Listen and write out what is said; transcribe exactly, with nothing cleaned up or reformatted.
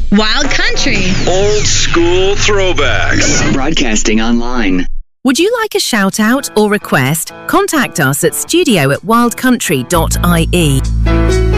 Wild Country. Old school throwbacks. Broadcasting online. Would you like a shout out or request? Contact us at studio at wild country dot I E.